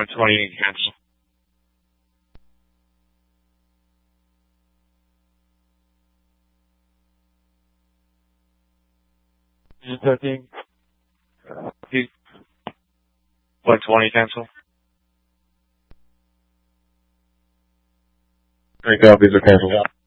120, cancel. Engine 13. 120, cancel. Great job, these are canceled.